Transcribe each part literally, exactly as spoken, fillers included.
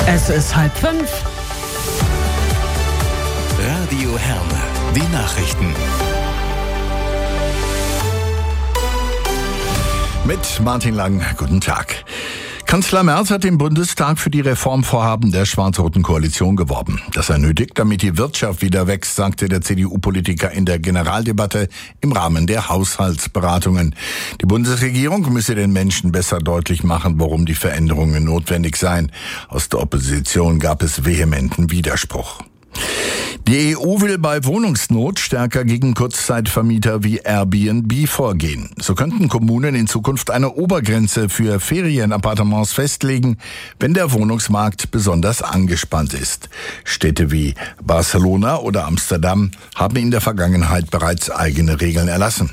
Es ist halb fünf. Radio Herne, die Nachrichten. Mit Martin Lang, guten Tag. Kanzler Merz hat im Bundestag für die Reformvorhaben der schwarz-roten Koalition geworben. Das sei nötig, damit die Wirtschaft wieder wächst, sagte der C D U-Politiker in der Generaldebatte im Rahmen der Haushaltsberatungen. Die Bundesregierung müsse den Menschen besser deutlich machen, warum die Veränderungen notwendig seien. Aus der Opposition gab es vehementen Widerspruch. Die E U will bei Wohnungsnot stärker gegen Kurzzeitvermieter wie Airbnb vorgehen. So könnten Kommunen in Zukunft eine Obergrenze für Ferienappartements festlegen, wenn der Wohnungsmarkt besonders angespannt ist. Städte wie Barcelona oder Amsterdam haben in der Vergangenheit bereits eigene Regeln erlassen.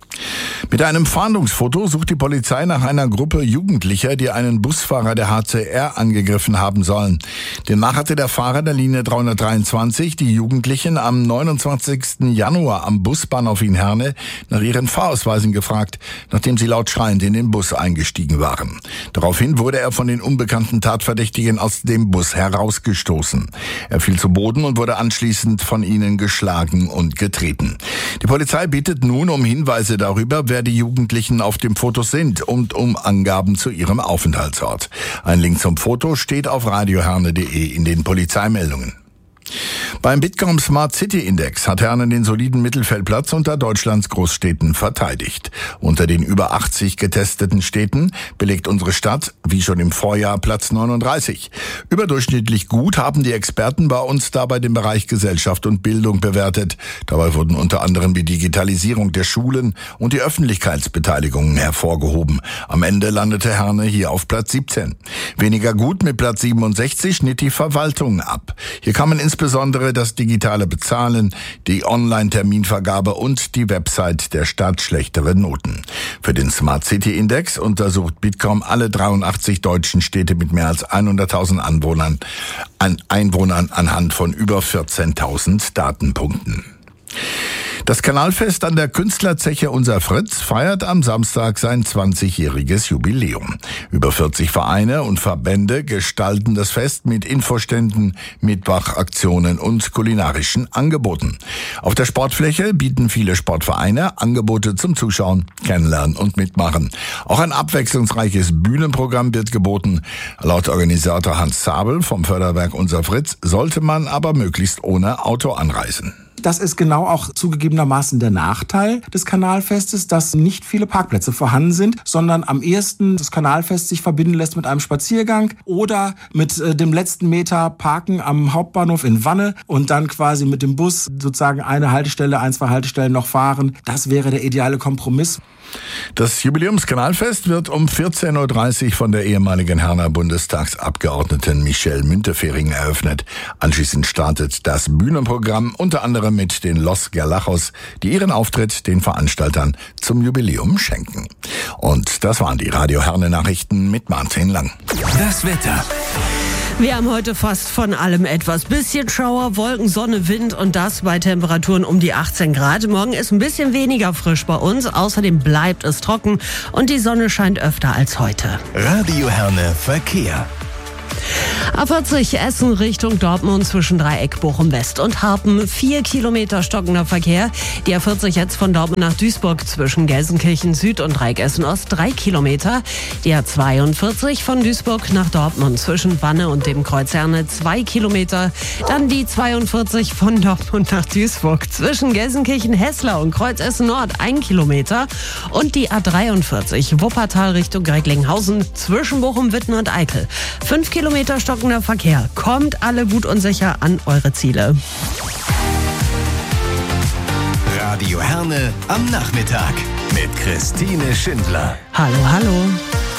Mit einem Fahndungsfoto sucht die Polizei nach einer Gruppe Jugendlicher, die einen Busfahrer der H C R angegriffen haben sollen. Demnach hatte der Fahrer der Linie dreihundertdreiundzwanzig die Jugendlichen am neunundzwanzigsten Januar am Busbahnhof in Herne nach ihren Fahrausweisen gefragt, nachdem sie laut schreiend in den Bus eingestiegen waren. Daraufhin wurde er von den unbekannten Tatverdächtigen aus dem Bus herausgestoßen. Er fiel zu Boden und wurde anschließend von ihnen geschlagen und getreten. Die Polizei bittet nun um Hinweise darüber, wer die Jugendlichen auf dem Foto sind und um Angaben zu ihrem Aufenthaltsort. Ein Link zum Foto steht auf radioherne punkt de in den Polizeimeldungen. Beim Bitkom Smart City Index hat Herne den soliden Mittelfeldplatz unter Deutschlands Großstädten verteidigt. Unter den über achtzig getesteten Städten belegt unsere Stadt, wie schon im Vorjahr, Platz neununddreißig. Überdurchschnittlich gut haben die Experten bei uns dabei den Bereich Gesellschaft und Bildung bewertet. Dabei wurden unter anderem die Digitalisierung der Schulen und die Öffentlichkeitsbeteiligung hervorgehoben. Am Ende landete Herne hier auf Platz siebzehn. Weniger gut mit Platz siebenundsechzig schnitt die Verwaltung ab. Hier kamen insbesondere das digitale Bezahlen, die Online-Terminvergabe und die Website der Stadt schlechtere Noten. Für den Smart City Index untersucht Bitkom alle dreiundachtzig deutschen Städte mit mehr als hunderttausend Anwohnern, an Einwohnern anhand von über vierzehntausend Datenpunkten. Das Kanalfest an der Künstlerzeche Unser Fritz feiert am Samstag sein zwanzigjähriges Jubiläum. Über vierzig Vereine und Verbände gestalten das Fest mit Infoständen, Mitmachaktionen und kulinarischen Angeboten. Auf der Sportfläche bieten viele Sportvereine Angebote zum Zuschauen, Kennenlernen und Mitmachen. Auch ein abwechslungsreiches Bühnenprogramm wird geboten. Laut Organisator Hans Zabel vom Förderwerk Unser Fritz sollte man aber möglichst ohne Auto anreisen. Das ist genau auch zugegebenermaßen der Nachteil des Kanalfestes, dass nicht viele Parkplätze vorhanden sind, sondern am ehesten das Kanalfest sich verbinden lässt mit einem Spaziergang oder mit äh, dem letzten Meter Parken am Hauptbahnhof in Wanne und dann quasi mit dem Bus sozusagen eine Haltestelle, ein, zwei Haltestellen noch fahren. Das wäre der ideale Kompromiss. Das Jubiläumskanalfest wird um vierzehn Uhr dreißig von der ehemaligen Herner Bundestagsabgeordneten Michelle Müntefering eröffnet. Anschließend startet das Bühnenprogramm unter anderem mit den Los Gerlachos, die ihren Auftritt den Veranstaltern zum Jubiläum schenken. Und das waren die Radio Herne Nachrichten mit Martin Lang. Das Wetter. Wir haben heute fast von allem etwas. Bisschen Schauer, Wolken, Sonne, Wind und das bei Temperaturen um die achtzehn Grad. Morgen ist ein bisschen weniger frisch bei uns. Außerdem bleibt es trocken und die Sonne scheint öfter als heute. Radio Herne Verkehr. A vierzig Essen Richtung Dortmund zwischen Dreieck, Bochum West und Harpen. Vier Kilometer stockender Verkehr. Die A vierzig jetzt von Dortmund nach Duisburg zwischen Gelsenkirchen Süd und Dreieck Essen Ost. Drei Kilometer. Die A zweiundvierzig von Duisburg nach Dortmund zwischen Wanne und dem Kreuz Herne. Zwei Kilometer. Dann die zweiundvierzig von Dortmund nach Duisburg zwischen Gelsenkirchen Hessler und Kreuz Essen Nord. Ein Kilometer. Und die A dreiundvierzig Wuppertal Richtung Recklinghausen zwischen Bochum, Witten und Eickel. Fünf Kilometer stockender Verkehr. Kommt alle gut und sicher an eure Ziele. Radio Herne am Nachmittag mit Christine Schindler. Hallo, hallo.